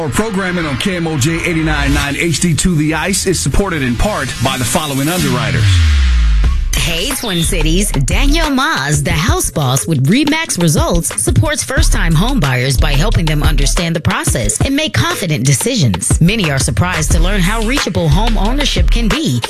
Our programming on KMOJ 89.9 HD2 The Ice is supported in part by the following underwriters. Hey, Twin Cities. Danielle Maz, the house boss with RE/MAX Results, supports first-time homebuyers by helping them understand the process and make confident decisions. Many are surprised to learn how reachable home ownership can be,